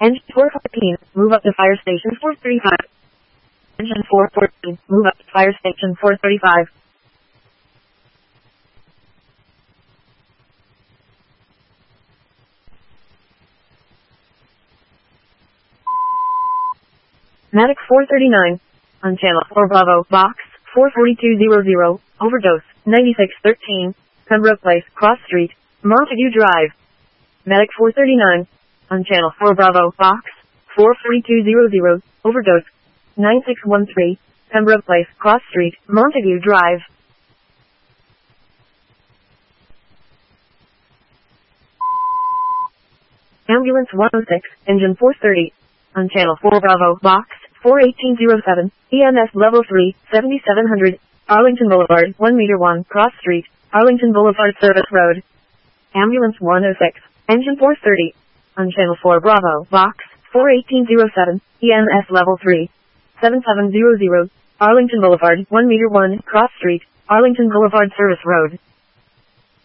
Engine 414, move up to fire station 435. Engine 414, move up to fire station 435. Medic 439, on channel 4 Bravo, box 44200, overdose 9613, Pembroke Place, Cross Street, Montague Drive. Medic 439, on channel 4 Bravo, box 44200, overdose 9613, Pembroke Place, Cross Street, Montague Drive. Ambulance 106, engine 430, on channel 4 Bravo, box 41807, EMS level 3, 7700, Arlington Boulevard, 1 meter 1, Cross Street, Arlington Boulevard Service Road. Ambulance 106, engine 430, on channel 4 Bravo, box 41807, EMS level 3, 7700, Arlington Boulevard, 1 meter 1, Cross Street, Arlington Boulevard Service Road.